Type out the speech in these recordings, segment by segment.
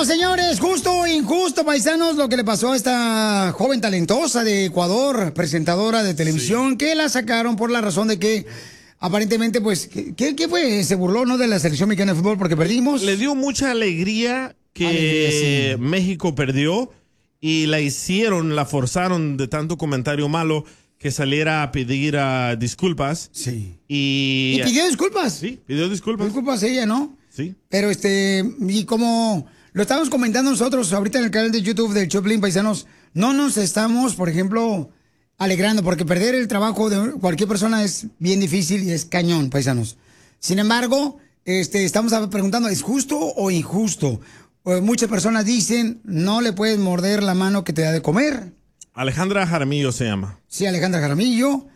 Bueno, señores, justo o injusto, paisanos, lo que le pasó a esta joven talentosa de Ecuador, presentadora de televisión, que la sacaron por la razón de que aparentemente, pues, ¿qué fue? Se burló, ¿no?, de la selección mexicana de fútbol porque perdimos. Le dio mucha alegría que sí. México perdió y la forzaron de tanto comentario malo que saliera a pedir disculpas. Sí. Y pidió disculpas. Sí, pidió disculpas. Disculpas ella, ¿no? Sí. Pero y como lo estamos comentando nosotros ahorita en el canal de YouTube del Choplin, paisanos, no nos estamos, por ejemplo, alegrando, porque perder el trabajo de cualquier persona es bien difícil y es cañón, paisanos. Sin embargo, estamos preguntando, ¿es justo o injusto? Muchas personas dicen, no le puedes morder la mano que te da de comer. Alejandra Jaramillo se llama. Sí, Alejandra Jaramillo.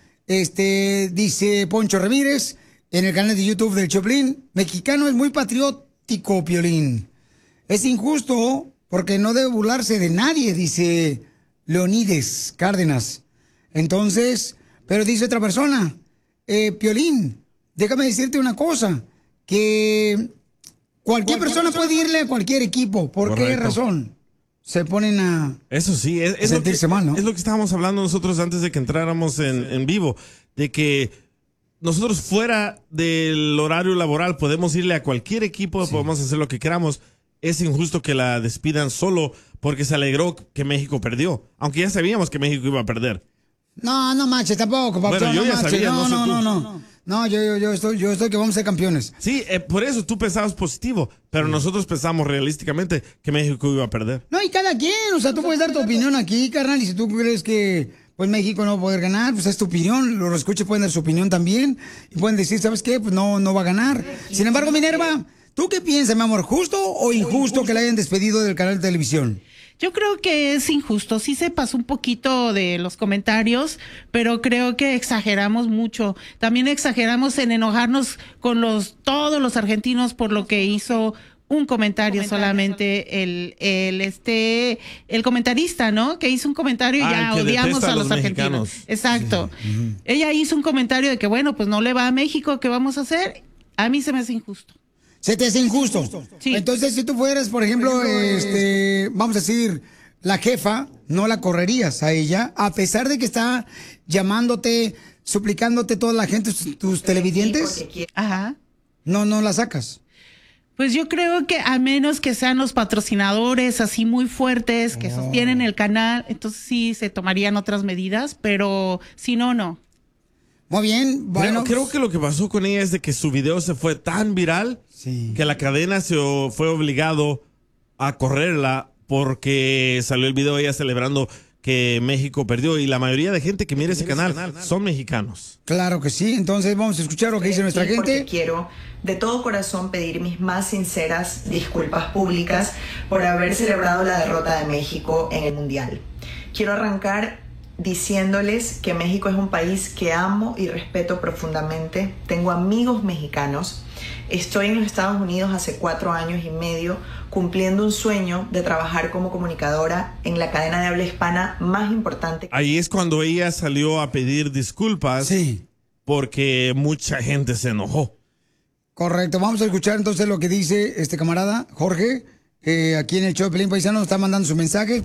Dice Poncho Ramírez en el canal de YouTube del Choplin, mexicano es muy patriótico, Piolín. Es injusto porque no debe burlarse de nadie, dice Leonides Cárdenas. Entonces, pero dice otra persona, Piolín, déjame decirte una cosa, que cualquier persona puede irle a cualquier equipo. ¿Por qué razón? Se ponen a Eso sí, es sentirse mal, ¿no? Es lo que estábamos hablando nosotros antes de que entráramos en vivo, de que nosotros fuera del horario laboral podemos irle a cualquier equipo, podemos hacer lo que queramos. Es injusto que la despidan solo porque se alegró que México perdió, aunque ya sabíamos que México iba a perder. No manches, tampoco, papá. Bueno, yo ya manches. sabía, No. No, yo estoy que vamos a ser campeones. Sí, por eso tú pensabas positivo, pero nosotros pensamos realísticamente que México iba a perder. No, y cada quien, o sea, tú puedes dar tu opinión aquí, carnal, y si tú crees que pues México no va a poder ganar, pues es tu opinión, los escuches pueden dar su opinión también, y pueden decir, ¿sabes qué? Pues no va a ganar. Sin embargo, Minerva, ¿tú qué piensas, mi amor? ¿Justo o injusto que la hayan despedido del canal de televisión? Yo creo que es injusto. Sí se pasó un poquito de los comentarios, pero creo que exageramos mucho. También exageramos en enojarnos con todos los argentinos por lo que hizo un comentario solamente el comentarista, ¿no? Que hizo un comentario y ya odiamos a los argentinos. Mexicanos. Exacto. Sí. Ella hizo un comentario de que, bueno, pues no le va a México, ¿qué vamos a hacer? A mí se me hace injusto. ¿Se te hace injusto? Sí. Entonces, si tú fueras, por ejemplo, vamos a decir, la jefa, no la correrías a ella, a pesar de que está llamándote, suplicándote toda la gente, tus televidentes. Ajá. No la sacas. Pues yo creo que a menos que sean los patrocinadores así muy fuertes que sostienen el canal, entonces sí se tomarían otras medidas, pero si no, no. Muy bien, bueno. Creo que lo que pasó con ella es de que su video se fue tan viral que la cadena fue obligado a correrla porque salió el video de ella celebrando que México perdió y la mayoría de gente que mira ese canal son mexicanos. Claro que sí, entonces vamos a escuchar lo que dice nuestra gente. Quiero de todo corazón pedir mis más sinceras disculpas públicas por haber celebrado la derrota de México en el Mundial. Quiero arrancar diciéndoles que México es un país que amo y respeto profundamente. Tengo amigos mexicanos. Estoy en los Estados Unidos hace 4 años y medio cumpliendo un sueño de trabajar como comunicadora en la cadena de habla hispana más importante. Ahí es cuando ella salió a pedir disculpas porque mucha gente se enojó. Correcto, vamos a escuchar entonces lo que dice este camarada, Jorge, aquí en el show de Pelín Paisano, nos está mandando su mensaje.